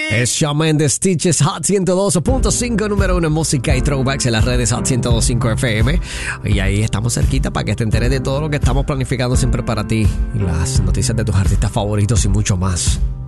Es Shawn Mendes, Stitches, Hot 102.5, número 1 en música y throwbacks en las redes Hot 102.5 FM. Y ahí estamos cerquita para que te enteres de todo lo que estamos planificando siempre para ti. Y las noticias de tus artistas favoritos y mucho más.